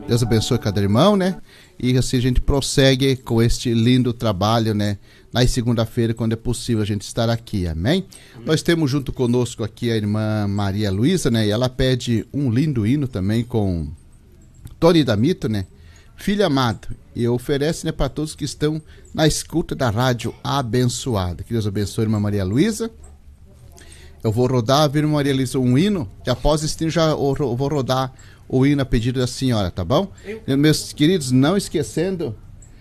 Deus abençoe cada irmão, né? E assim a gente prossegue com este lindo trabalho, né? Na segunda-feira, quando é possível a gente estar aqui, amém? Nós temos junto conosco aqui a irmã Maria Luísa, né? E ela pede um lindo hino também com Tony Damito, né? Filho amado, e oferece, né, para todos que estão na escuta da rádio abençoada. Que Deus abençoe a irmã Maria Luísa. Eu vou rodar, viu, Maria Luísa, um hino, e após esse hino já eu vou rodar o hino a pedido da senhora, tá bom? Meus queridos, não esquecendo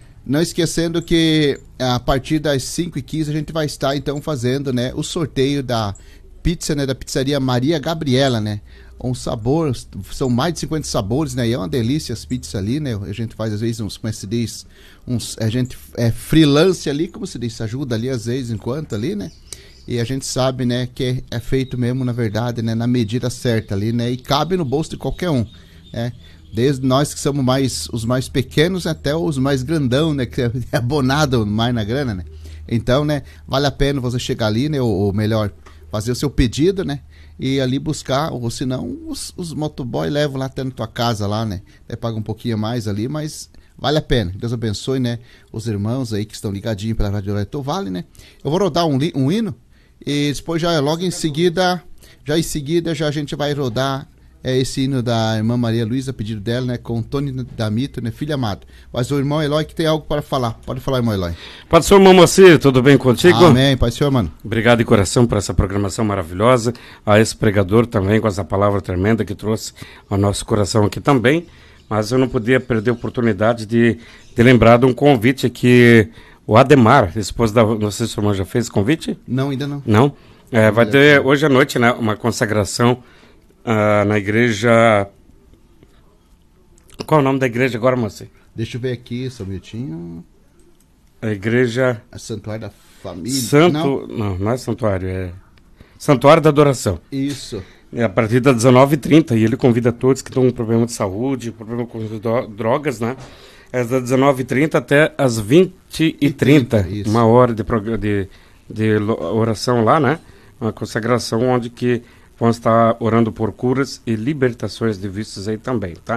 que a partir das 5h15 a gente vai estar então fazendo, né, o sorteio da pizza, né, da pizzaria Maria Gabriela, né? Um sabor, são mais de 50 sabores, né? E é uma delícia as pizzas ali, né? A gente faz às vezes uns, como se diz, a gente é freelance ali, como se diz, ajuda ali às vezes enquanto ali, né? E a gente sabe, né, que é feito mesmo, na verdade, né, na medida certa ali, né? E cabe no bolso de qualquer um, né? Desde nós que somos os mais pequenos até os mais grandão, né? Que é abonado mais na grana, né? Então, né, vale a pena você chegar ali, né? Ou melhor, fazer o seu pedido, né? E ali buscar, ou senão os motoboy levam lá até na tua casa lá, né? Paga um pouquinho mais ali, mas vale a pena. Deus abençoe, né? Os irmãos aí que estão ligadinhos pela Rádio Loreto Vale, né? Eu vou rodar um hino e depois já logo em seguida, já a gente vai rodar esse hino da irmã Maria Luísa, pedido dela, né? Com Tony Damito, né? Filho amado. Mas o irmão Eloy que tem algo para falar. Pode falar, irmão Eloy. Pode ser, irmão Moacir, tudo bem contigo? Amém, Pai Senhor, mano. Obrigado de coração por essa programação maravilhosa. A esse pregador também, com essa palavra tremenda que trouxe ao nosso coração aqui também. Mas eu não podia perder a oportunidade de lembrar de um convite que o Ademar, esposo da... Não sei se o irmão já fez convite? Não, ainda não. Não? Vai ter hoje à noite, né, uma consagração na igreja... Qual é o nome da igreja agora, moça? Deixa eu ver aqui, só um minutinho. A igreja... A Santuário da Família. Não é Santuário, é Santuário da Adoração. Isso. É a partir das 19h30, e ele convida todos que estão com problema de saúde, problema com drogas, né? É das 19h30 até as 20h30. Uma hora de oração lá, né? Uma consagração onde que vão estar orando por curas e libertações de vícios aí também, tá?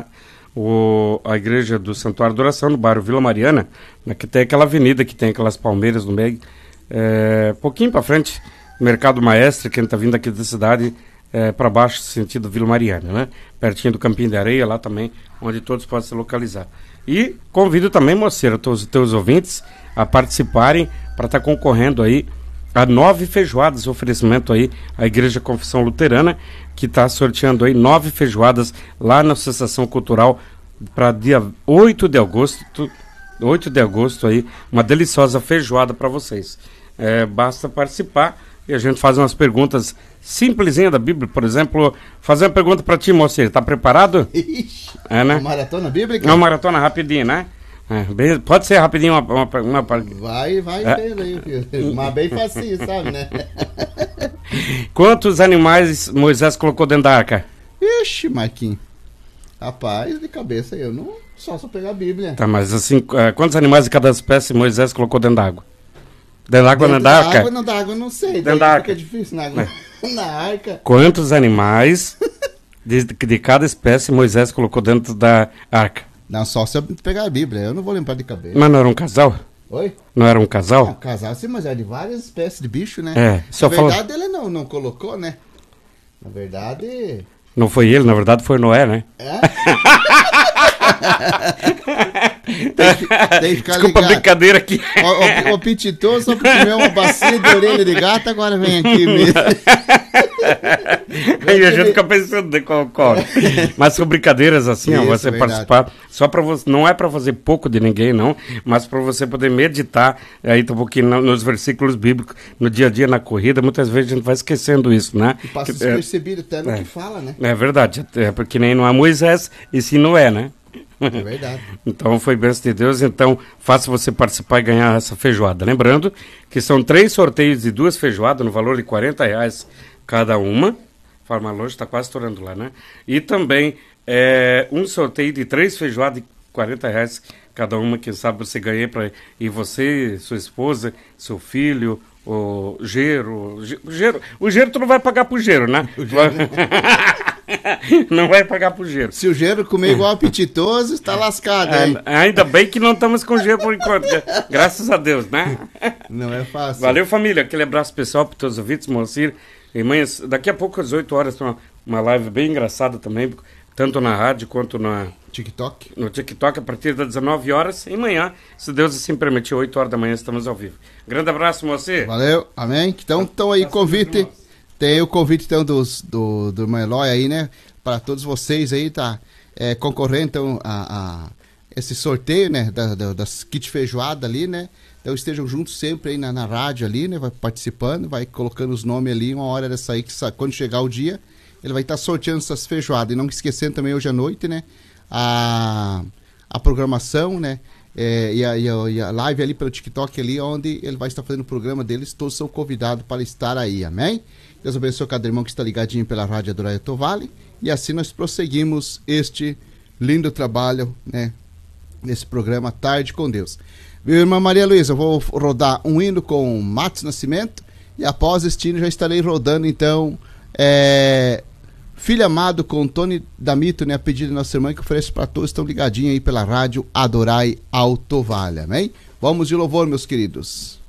A igreja do Santuário da Adoração, no bairro Vila Mariana, né, que tem aquela avenida que tem aquelas palmeiras no meio, pouquinho para frente, Mercado Maestre, quem está vindo aqui da cidade, para baixo, sentido Vila Mariana, né? Pertinho do Campinho de Areia, lá também, onde todos podem se localizar. E convido também, moceira, todos os teus ouvintes a participarem para estar concorrendo aí a 9 feijoadas, oferecimento aí à Igreja Confissão Luterana, que está sorteando aí 9 feijoadas lá na Associação Cultural para dia 8 de agosto aí, uma deliciosa feijoada para vocês. Basta participar e a gente faz umas perguntas simplesinhas da Bíblia, por exemplo, fazer uma pergunta para ti, moceiro, tá preparado? Ixi, né? Uma maratona bíblica? Uma maratona rapidinho, né? Pode ser rapidinho uma... Vai vendo aí, filho. Mas bem facinho, sabe, né? Quantos animais Moisés colocou dentro da arca? Ixi, Marquinhos. Rapaz, de cabeça eu não... Só pegar a Bíblia. Tá, mas assim, quantos animais de cada espécie Moisés colocou dentro da água? Dentro da água, da arca? Dentro da água, não sei. Dentro da arca. É difícil, na arca. Quantos animais de cada espécie Moisés colocou dentro da arca? Não, só se eu pegar a Bíblia, eu não vou lembrar de cabeça. Mas não era um casal? Oi? Não era um casal? Não, casal sim, mas é de várias espécies de bicho, né? Na verdade ele não colocou, né? Na verdade... Não foi ele, na verdade foi Noé, né? Tem que ficar Desculpa ligado. A brincadeira aqui. O Pititô só comeu uma bacia de orelha de gato, agora vem aqui mesmo. Aí a gente fica pensando de qual. Mas são brincadeiras assim, isso, você participar. Só para você, não é para fazer pouco de ninguém, não, mas para você poder meditar aí um pouquinho nos versículos bíblicos, no dia a dia, na corrida. Muitas vezes a gente vai esquecendo isso, né? E passa despercebido até no que fala, né? É verdade, porque nem não é Moisés e sim Noé, né? É verdade. Então foi bênção de Deus, então faça você participar e ganhar essa feijoada. Lembrando que são 3 sorteios de 2 feijoadas no valor de R$40 cada uma. Farma Longe está quase estourando lá, né? E também um sorteio de 3 feijoadas de R$40 cada uma, quem sabe você ganha para ir você, sua esposa, seu filho, o Gero tu não vai pagar pro Gero, né? Não vai pagar pro Gero. Se o Gero comer igual apetitoso, está lascado, hein? Ainda bem que não estamos com Gero por enquanto. Graças a Deus, né? Não é fácil. Valeu, família. Aquele abraço pessoal para todos os ouvintes, Moacir e manhãs. Daqui a pouco, às 8 horas, tem uma live bem engraçada também, tanto na rádio quanto no TikTok, a partir das 19 horas. E amanhã, se Deus assim permitir, 8 horas da manhã, estamos ao vivo. Grande abraço, Moacir. Valeu, amém. Então aí, convite. Tem o convite então do irmão Eloy aí, né? Para todos vocês aí, tá? Concorrendo então a esse sorteio, né? Das kit feijoada ali, né? Então estejam juntos sempre aí na rádio ali, né? Vai participando, vai colocando os nomes ali, uma hora dessa aí, que quando chegar o dia, ele vai estar sorteando essas feijoadas. E não esquecendo também hoje à noite, né? A programação, né? E a live ali pelo TikTok ali, onde ele vai estar fazendo o programa deles, todos são convidados para estar aí, amém? Deus abençoe cada irmão que está ligadinho pela Rádio Adorai Vale. E assim nós prosseguimos este lindo trabalho, né? Nesse programa Tarde com Deus. Meu irmã Maria Luísa, eu vou rodar um hino com Matos Nascimento. E após este hino já estarei rodando então Filho Amado com Tony Damito, né? A pedido da nossa irmã, que oferece para todos, estão ligadinhos aí pela Rádio Adorai Alto Vale, amém? Vamos de louvor, meus queridos.